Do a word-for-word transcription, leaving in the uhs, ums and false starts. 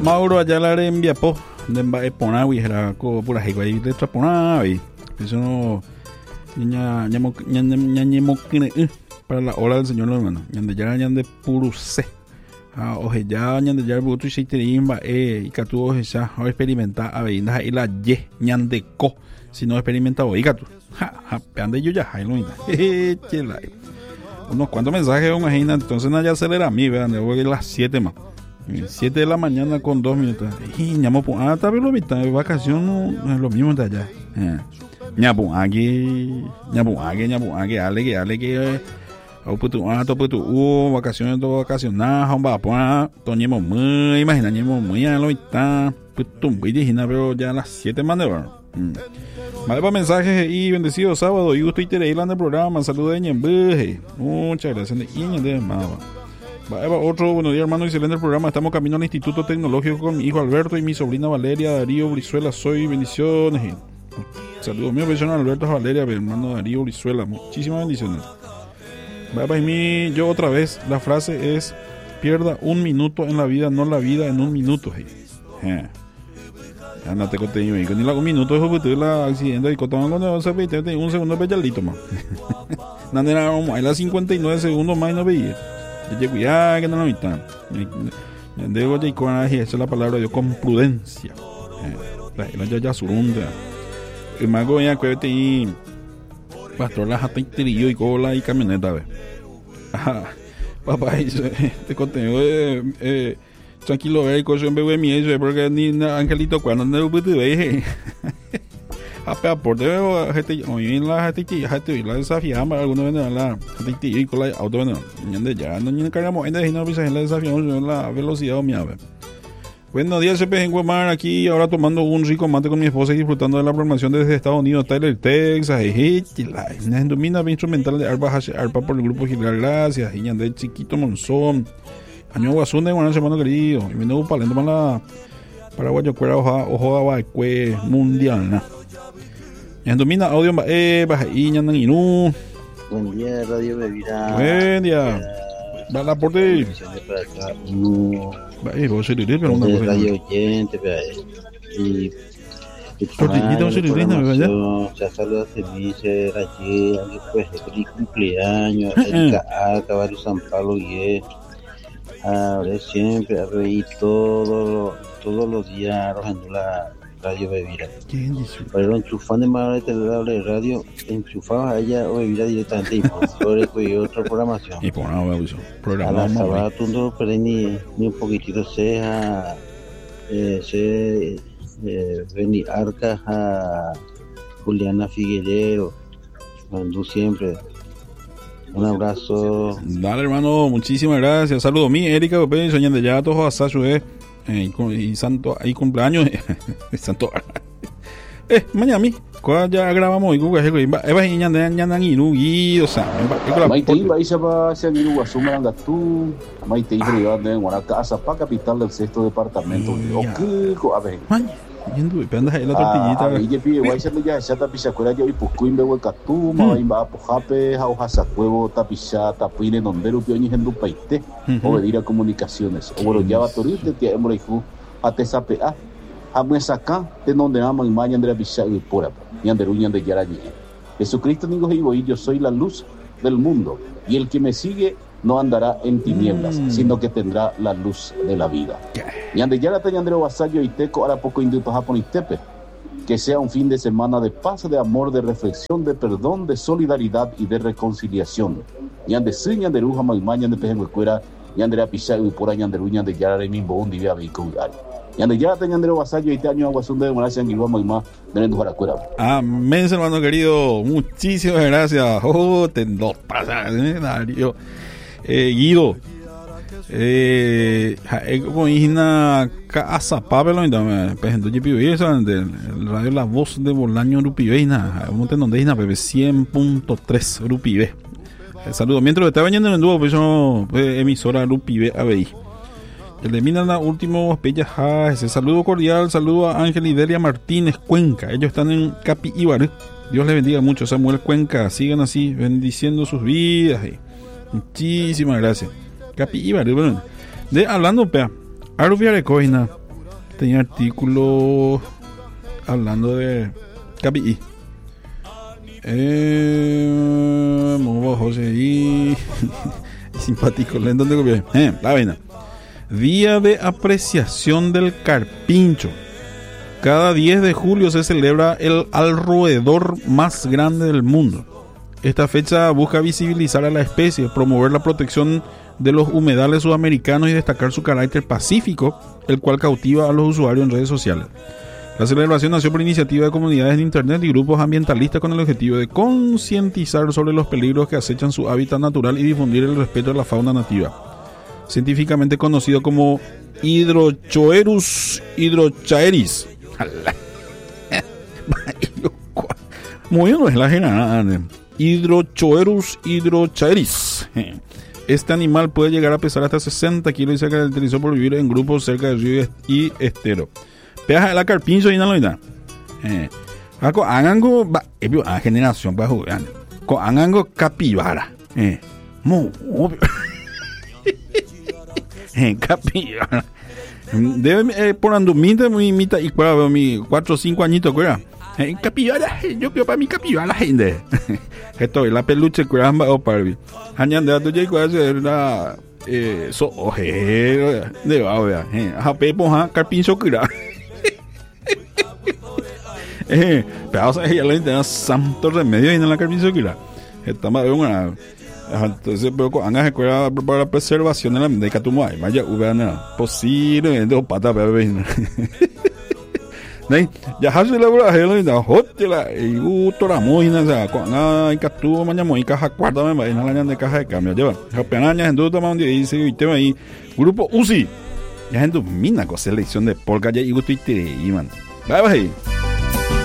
Mauro Ayala Rembiapo, de Mbaeponawi, era como por ahí, güey, de Traponawi. Eso no. Ña, ñamo, ña, ña, ña, para la hora del Señor, hermano. Ñande ya, ñande puruse. Ah, oje ya, ñande ya, butu shiterimba, eh, y catu oje ya, o experimenta, a ver, inda, y la ye, ñande co, si no experimenta, o catu. Ja, ja, peande yo ya, lo inda. Jeje, chela. Unos cuantos mensajes, imagina, entonces ya acelera a mí, vean, de hoy a las siete más. siete de la mañana con dos minutos. Y ñamo, ah, está bien lo mitad, de vacación no es lo mismo de allá. Eh. Ñapu aquí, ñapu aquí, ñapu aquí, ale que, ale que, o putu, ah, to putu, uh, vacaciones, to vacacionar, homba, pues, toñemo muy, imagina, ñemo muy, a lo está, putu, muy digna, pero ya a las siete más de hora. Vale, para mensajes y bendecido sábado, y gusto y tereilan del programa, saludos de Ñembeje, muchas gracias, y de más. Vale, otro, buenos días, hermano, excelente el programa, estamos camino al Instituto Tecnológico con mi hijo Alberto y mi sobrina Valeria Darío Brizuela, soy bendiciones. Saludos mío, personal Alberto Valeria, mi hermano Darío Brizuela, muchísimas bendiciones. Bye bye, mi, yo otra vez, la frase es: pierda un minuto en la vida, no la vida en un minuto. Eh. Ya te conté, ni la un minuto, eso fue la accidente y contamos con un segundo peyalito más. Nada, era como hay las cincuenta y nueve segundos más y no veía. Yo cuidado que no lo mitad. Debo de coraje, esa es la palabra de Dios, con prudencia. La ya ya surunda. El mago ya cuévete y pastor la jata interior y cola y camioneta, ve. Ajá. Papá, te contenido de eh, tranquilo, ve, coche en bebé mi eso, porque ni Angelito cuando no lo pude ver. Ape aporte, gente, hoy la gente, gente, la desafiamos, algunos ven la gente y cola auto, ven, ya no ni cargamos, en de no pisa en la desafiamos la velocidad, mi ave. Buenos días, C P G en Guamar, aquí ahora tomando un rico mate con mi esposa y disfrutando de la programación desde Estados Unidos, Tyler, Texas, y la domina instrumental de Arpa Hash Arpa por el grupo Gilgar, gracias, y de Chiquito Monzón, Año Guasunde, buenas hermano querido, y vino un palento para la Paraguayo Cuera, ojo a Baecue Mundial, ¿no? Y domina audio, eh, baja y ñandan inú. Buen día, Radio Bebida. Buen día. Va la porte. Eh, vos sois libre, pero una cosa. Radio oyente, y tortillita vos sois libre, ¿no? Ya saluda a Felice, Rayé, después de feliz cumpleaños, Erika Arca, Barrio San Pablo, y ahora siempre a reír todos todos los días arrojando la Radio Bebida. Pero enchufando en mano de radio, enchufaba a ella o Bebida directamente y por otra programación. Y por nada, eso. A la sábado, tú no perdés ni, ni un poquitito, sea eh, se eh, Beni Arca a Juliana Figuerero, mandó siempre. Un abrazo. Dale, hermano, muchísimas gracias. Saludos, mi Erika, Pepe, soñando ya todos a Sasu, eh. Eh, y, y santo ahí cumpleaños santo eh mañana mi cuando ya grabamos y Google es va es ñan ñan irugi o sea Maite iba isa pa se iru asumanga tú Maite iba de Guanaca Azapa, capital del sexto departamento. Ok, a ver yendo y penda la tortillita a y pide guay se ya ya tapizacuera yo y puscuin bebo catuma va imba pojape hauja cuevo tapiza tapuine nombero pioñi hendu paite obedir a comunicaciones o bueno ya va torite que hemos dicho a tesapea a muesaca de donde ama y maña de la pisa y pura y anderuña de yarañe. Jesucristo digo y yo soy la luz del mundo y el que me sigue no andará en tinieblas, mm. sino que tendrá la luz de la vida. Ñande ya la teñandre vasallo y teco ahora poco induto japón y tepe. Que sea un fin de semana de paz, de amor, de reflexión, de perdón, de solidaridad y de reconciliación. Ñande sí, ñande ruja maimaña de pejenguecuera, ñande a pisar y por ñande ruña de yarare mimbo un día bicular. Ñande ya la teñandre vasallo y te año aguasun de moracia en Guilba maimá de nendo jaracuera. Amén, hermano querido. Muchísimas gracias. Oh, te dos pasas, ¿eh, Darío? Eh, Guido, eh, como hina casa Pablo, entonces, pues entonces yo eso el radio La Voz de Bolaño Rupiveina, un tenón de Isna, Pepe cien punto tres Rupive. Saludos, mientras estaba yendo en el dúo, pues yo, emisora Rupive A B I. Eliminan la última pella, ese saludo cordial, saludo a Ángel y Delia Martínez Cuenca, ellos están en Capi Ibaré. Dios les bendiga mucho, Samuel Cuenca, sigan así, bendiciendo sus vidas. Eh. Muchísimas gracias. Capi Ibaré, bueno, de hablando, pea, Arubiare Coina, tenía artículos hablando de K P I. Eh, José y simpático, ¿en dónde copié? Eh, la vaina. Día de apreciación del carpincho. Cada diez de julio se celebra el alroedor más grande del mundo. Esta fecha busca visibilizar a la especie, promover la protección de los humedales sudamericanos y destacar su carácter pacífico, el cual cautiva a los usuarios en redes sociales. La celebración nació por iniciativa de comunidades de internet y grupos ambientalistas con el objetivo de concientizar sobre los peligros que acechan su hábitat natural y difundir el respeto a la fauna nativa. Científicamente conocido como Hydrochoerus hydrochaeris. Muy bien, no es la general. Hydrochoerus hydrochaeris. Este animal puede llegar a pesar hasta sesenta kilos y se caracterizó por vivir en grupos cerca del río y estero. Peaja la carpincho y no lo da. Eh, con angango va, a generación para jugar. Con angango capibara. Eh, muy eh, capibara. Debe eh, por andumita mi mita y para mi cuatro o cinco añitos, ¿cuál? Eh, capibara, yo quiero para mi capibara gente. Esto es la peluche curamba o parvi. Añanda tu llego a hacer la eh so oje de va vea. Eh, a pepo ha carpincho cura. Eh, pero o sea, ya le da santo remedio en la carpincho cura. Está más de una entonces pero con angas para para la preservación de la de Catumay, vaya ubana posiblemente o pata bebé. Nei, ya hace la verdad, hello, da hotela y utora muy nada, con ay catu mañana muy caja cuarta me va en la de caja de cambio, lleva. Apenas en duda toma un día dice y tema ahí grupo U C I. Ya en tu mina con selección de polka ya y gusto y te, man. Bye bye.